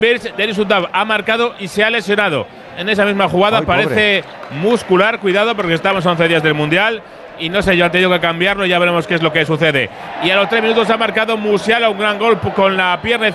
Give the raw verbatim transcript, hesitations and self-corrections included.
Denis Undav ha marcado y se ha lesionado en esa misma jugada. Ay, parece pobre. Muscular, cuidado porque estamos a once días del Mundial y no sé, yo he tenido que cambiarlo, ya veremos qué es lo que sucede. Y a los tres minutos ha marcado Musiala un gran gol con la pierna